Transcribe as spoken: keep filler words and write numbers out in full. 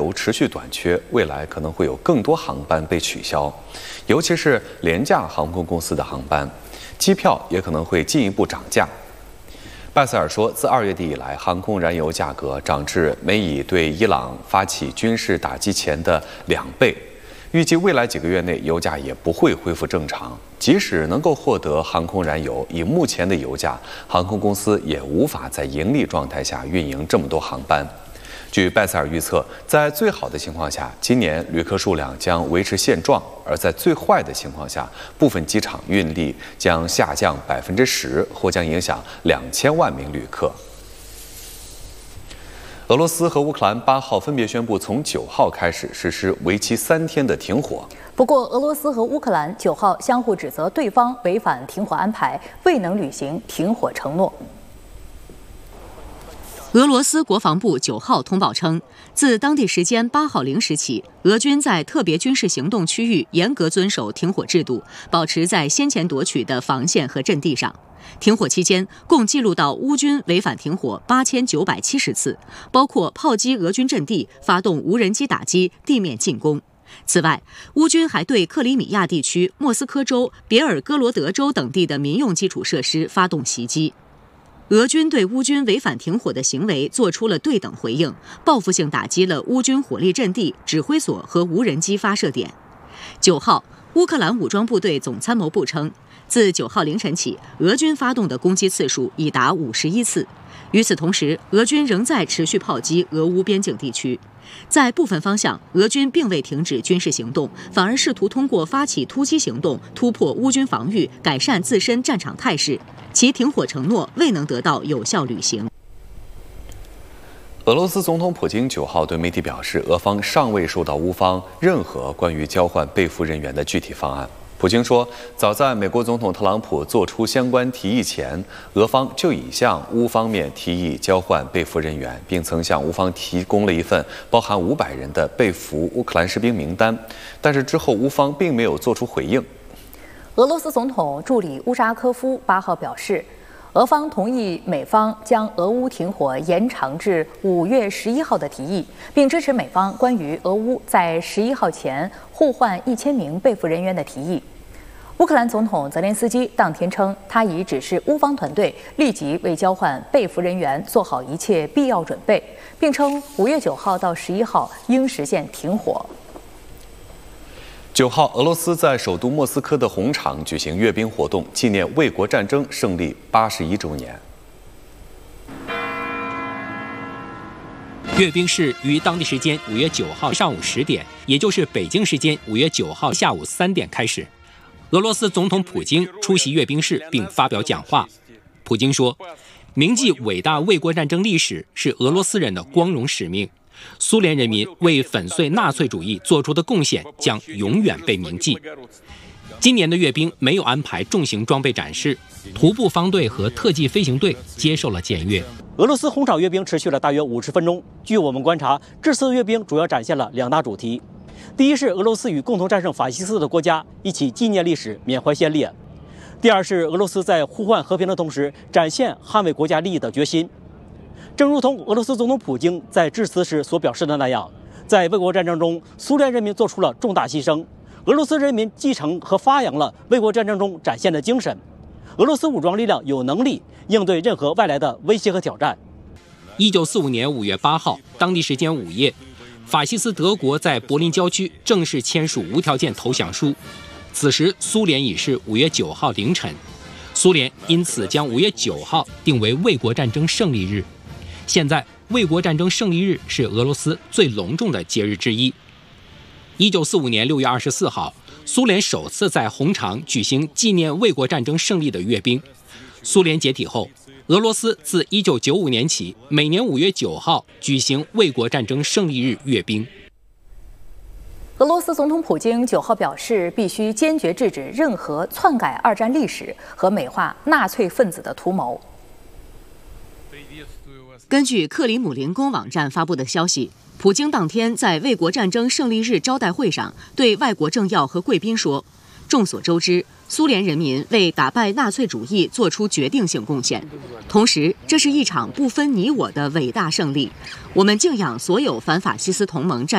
油持续短缺，未来可能会有更多航班被取消，尤其是廉价航空公司的航班，机票也可能会进一步涨价。拜塞尔说，自二月底以来，航空燃油价格涨至每以对伊朗发起军事打击前的两倍。预计未来几个月内，油价也不会恢复正常。即使能够获得航空燃油，以目前的油价，航空公司也无法在盈利状态下运营这么多航班。据拜塞尔预测，在最好的情况下，今年旅客数量将维持现状；而在最坏的情况下，部分机场运力将下降百分之十，或将影响两千万名旅客。俄罗斯和乌克兰八号分别宣布，从九号开始实施为期三天的停火。 不过，俄罗斯和乌克兰九号相互指责对方违反停火安排，未能履行停火承诺。 俄罗斯国防部九号通报称，自当地时间八号零时起，俄军在特别军事行动区域严格遵守停火制度，保持在先前夺取的防线和阵地上。停火期间，共记录到乌军违反停火八千九百七十次，包括炮击俄军阵地、发动无人机打击、地面进攻。此外，乌军还对克里米亚地区、莫斯科州、别尔哥罗德州等地的民用基础设施发动袭击。俄军对乌军违反停火的行为做出了对等回应，报复性打击了乌军火力阵地、指挥所和无人机发射点。九号，乌克兰武装部队总参谋部称，自九号凌晨起，俄军发动的攻击次数已达五十一次。与此同时，俄军仍在持续炮击俄乌边境地区。在部分方向，俄军并未停止军事行动，反而试图通过发起突击行动突破乌军防御，改善自身战场态势。其停火承诺未能得到有效履行。 俄罗斯总统普京九号对媒体表示，俄方尚未收到乌方任何关于交换被俘人员的具体方案。普京说，早在美国总统特朗普做出相关提议前，俄方就已向乌方面提议交换被俘人员，并曾向乌方提供了一份包含五百人的被俘乌克兰士兵名单，但是之后乌方并没有做出回应。 俄罗斯总统助理乌扎科夫八号表示，俄方同意美方将俄乌停火延长至五月十一号的提议，并支持美方关于俄乌在十一号前互换一千名被俘人员的提议。乌克兰总统泽连斯基当天称，他已指示乌方团队立即为交换被俘人员做好一切必要准备，并称五月九号到十一号应实现停火。 九号，俄罗斯在首都莫斯科的红场举行阅兵活动，纪念卫国战争胜利八十一周年。 阅兵式于当地时间五月九号上午十点，也就是北京时间五月九号下午三点开始。俄罗斯总统普京出席阅兵式并发表讲话。普京说：“铭记伟大卫国战争历史是俄罗斯人的光荣使命。苏联人民为粉碎纳粹主义做出的贡献将永远被铭记。”今年的阅兵没有安排重型装备展示，徒步方队和特技飞行队接受了检阅。 俄罗斯红场阅兵持续了大约五十分钟。据我们观察，这次阅兵主要展现了两大主题：第一是俄罗斯与共同战胜法西斯的国家一起纪念历史、缅怀先烈；第二是俄罗斯在呼唤和平的同时，展现捍卫国家利益的决心。正如同俄罗斯总统普京在致辞时所表示的那样，在卫国战争中，苏联人民做出了重大牺牲，俄罗斯人民继承和发扬了卫国战争中展现的精神。俄罗斯武装力量有能力应对任何外来的威胁和挑战。 一九四五年五月八号，当地时间午夜，法西斯德国在柏林郊区正式签署无条件投降书。此时，苏联已是五月九号凌晨，苏联因此将五月九号定为卫国战争胜利日。现在，卫国战争胜利日是俄罗斯最隆重的节日之一。一九四五年六月二十四号，苏联首次在红场举行纪念卫国战争胜利的阅兵。苏联解体后，俄罗斯自一九九五年起，每年五月九号举行卫国战争胜利日阅兵。 俄罗斯总统普京九号表示，必须坚决制止任何篡改二战历史和美化纳粹分子的图谋。 根据克里姆林宫网站发布的消息，普京当天在卫国战争胜利日招待会上对外国政要和贵宾说：“众所周知，苏联人民为打败纳粹主义做出决定性贡献，同时这是一场不分你我的伟大胜利。我们敬仰所有反法西斯同盟战